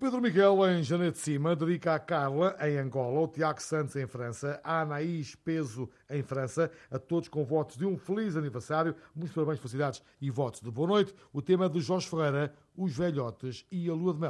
Pedro Miguel, em Janeiro de Cima, dedica a Carla, em Angola, o Tiago Santos, em França, a Anaís Peso, em França, a todos com votos de um feliz aniversário, muitos parabéns, felicidades e votos de boa noite. O tema é de Jorge Ferreira, Os Velhotes e a Lua de Mel.